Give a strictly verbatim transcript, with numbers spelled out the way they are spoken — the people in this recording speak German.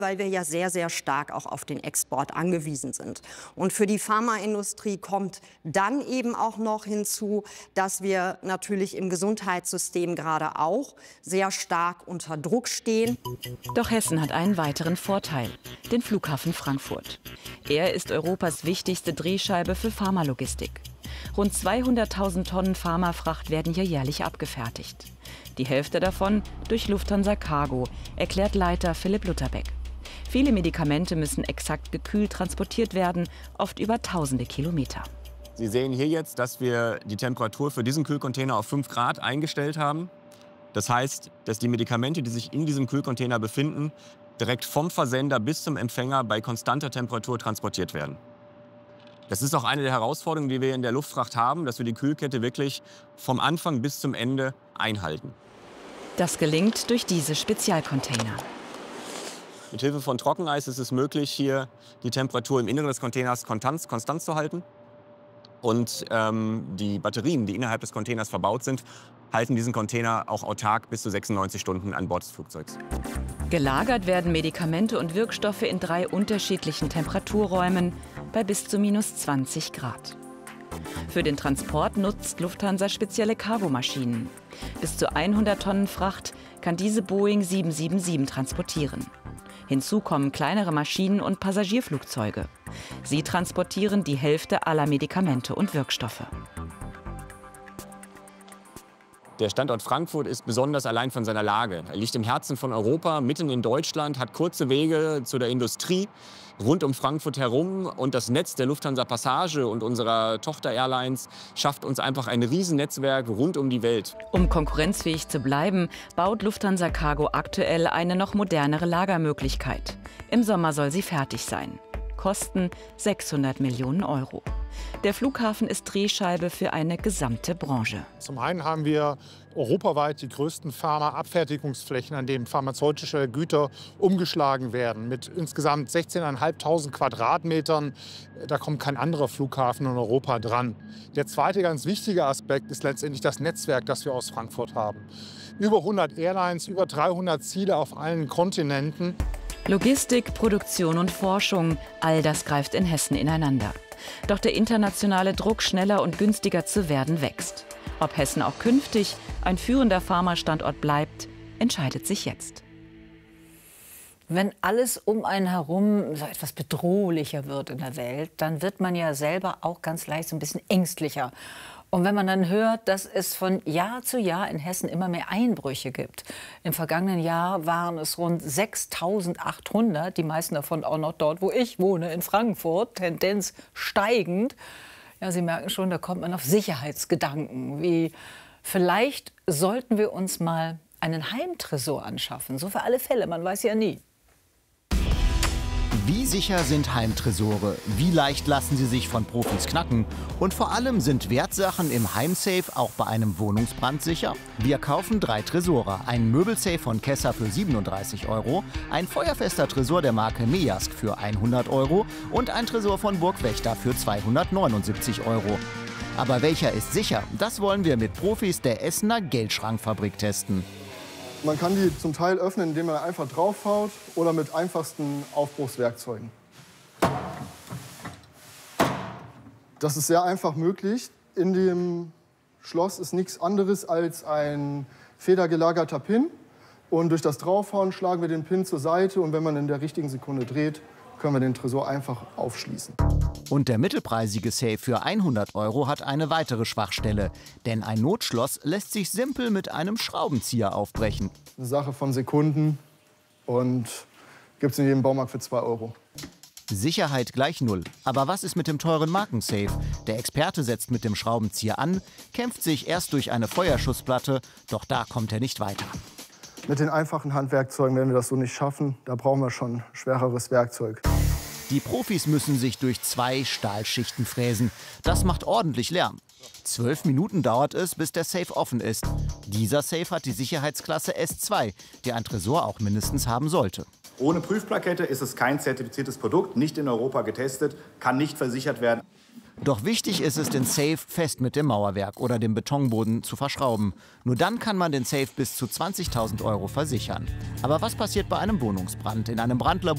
weil wir ja sehr, sehr stark auch auf den Export angewiesen sind. Und für die Pharmaindustrie kommt dann eben auch noch hinzu, dass wir natürlich im Gesundheitssystem gerade auch sehr stark unter Druck stehen. Doch Hessen hat einen weiteren Vorteil, den Flughafen Frankfurt. Er ist Europas wichtigste Drehscheibe für Pharmalogistik. Rund zweihunderttausend Tonnen Pharmafracht werden hier jährlich abgefertigt. Die Hälfte davon durch Lufthansa Cargo, erklärt Leiter Philipp Lutterbeck. Viele Medikamente müssen exakt gekühlt transportiert werden, oft über tausende Kilometer. Sie sehen hier jetzt, dass wir die Temperatur für diesen Kühlcontainer auf fünf Grad eingestellt haben. Das heißt, dass die Medikamente, die sich in diesem Kühlcontainer befinden, direkt vom Versender bis zum Empfänger bei konstanter Temperatur transportiert werden. Das ist auch eine der Herausforderungen, die wir in der Luftfracht haben, dass wir die Kühlkette wirklich vom Anfang bis zum Ende einhalten. Das gelingt durch diese Spezialcontainer. Mit Hilfe von Trockeneis ist es möglich, hier die Temperatur im Inneren des Containers konstant, konstant zu halten. Und ähm, die Batterien, die innerhalb des Containers verbaut sind, halten diesen Container auch autark bis zu sechsundneunzig Stunden an Bord des Flugzeugs. Gelagert werden Medikamente und Wirkstoffe in drei unterschiedlichen Temperaturräumen bei bis zu minus zwanzig Grad. Für den Transport nutzt Lufthansa spezielle Cargomaschinen. Bis zu hundert Tonnen Fracht kann diese Boeing sieben sieben sieben transportieren. Hinzu kommen kleinere Maschinen und Passagierflugzeuge. Sie transportieren die Hälfte aller Medikamente und Wirkstoffe. Der Standort Frankfurt ist besonders allein von seiner Lage. Er liegt im Herzen von Europa, mitten in Deutschland, hat kurze Wege zu der Industrie rund um Frankfurt herum. Und das Netz der Lufthansa Passage und unserer Tochter-Airlines schafft uns einfach ein Riesennetzwerk rund um die Welt. Um konkurrenzfähig zu bleiben, baut Lufthansa Cargo aktuell eine noch modernere Lagermöglichkeit. Im Sommer soll sie fertig sein. Kosten sechshundert Millionen Euro. Der Flughafen ist Drehscheibe für eine gesamte Branche. Zum einen haben wir europaweit die größten Pharmaabfertigungsflächen, an denen pharmazeutische Güter umgeschlagen werden, mit insgesamt sechzehntausendfünfhundert Quadratmetern. Da kommt kein anderer Flughafen in Europa dran. Der zweite ganz wichtige Aspekt ist letztendlich das Netzwerk, das wir aus Frankfurt haben. Über hundert Airlines, über dreihundert Ziele auf allen Kontinenten. Logistik, Produktion und Forschung, all das greift in Hessen ineinander. Doch der internationale Druck, schneller und günstiger zu werden, wächst. Ob Hessen auch künftig ein führender Pharmastandort bleibt, entscheidet sich jetzt. Wenn alles um einen herum so etwas bedrohlicher wird in der Welt, dann wird man ja selber auch ganz leicht so ein bisschen ängstlicher. Und wenn man dann hört, dass es von Jahr zu Jahr in Hessen immer mehr Einbrüche gibt. Im vergangenen Jahr waren es rund sechstausendachthundert, die meisten davon auch noch dort, wo ich wohne, in Frankfurt, Tendenz steigend. Ja, Sie merken schon, da kommt man auf Sicherheitsgedanken, wie vielleicht sollten wir uns mal einen Heimtresor anschaffen, so für alle Fälle, man weiß ja nie. Wie sicher sind Heimtresore? Wie leicht lassen sie sich von Profis knacken? Und vor allem, sind Wertsachen im Heimsafe auch bei einem Wohnungsbrand sicher? Wir kaufen drei Tresore. Ein Möbelsafe von Kessa für siebenunddreißig Euro, ein feuerfester Tresor der Marke Mejask für hundert Euro und ein Tresor von Burgwächter für zweihundertneunundsiebzig Euro. Aber welcher ist sicher? Das wollen wir mit Profis der Essener Geldschrankfabrik testen. Man kann die zum Teil öffnen, indem man einfach draufhaut oder mit einfachsten Aufbruchswerkzeugen. Das ist sehr einfach möglich. In dem Schloss ist nichts anderes als ein federgelagerter Pin. Und durch das Draufhauen schlagen wir den Pin zur Seite. Und wenn man in der richtigen Sekunde dreht, können wir den Tresor einfach aufschließen. Und der mittelpreisige Safe für hundert Euro hat eine weitere Schwachstelle. Denn ein Notschloss lässt sich simpel mit einem Schraubenzieher aufbrechen. Eine Sache von Sekunden und gibt es in jedem Baumarkt für zwei Euro. Sicherheit gleich null. Aber was ist mit dem teuren Markensafe? Der Experte setzt mit dem Schraubenzieher an, kämpft sich erst durch eine Feuerschussplatte, doch da kommt er nicht weiter. Mit den einfachen Handwerkzeugen werden wir das so nicht schaffen. Da brauchen wir schon schwereres Werkzeug. Die Profis müssen sich durch zwei Stahlschichten fräsen. Das macht ordentlich Lärm. Zwölf Minuten dauert es, bis der Safe offen ist. Dieser Safe hat die Sicherheitsklasse S zwei, die ein Tresor auch mindestens haben sollte. Ohne Prüfplakette ist es kein zertifiziertes Produkt, nicht in Europa getestet, kann nicht versichert werden. Doch wichtig ist es, den Safe fest mit dem Mauerwerk oder dem Betonboden zu verschrauben. Nur dann kann man den Safe bis zu zwanzigtausend Euro versichern. Aber was passiert bei einem Wohnungsbrand? In einem Brandlabor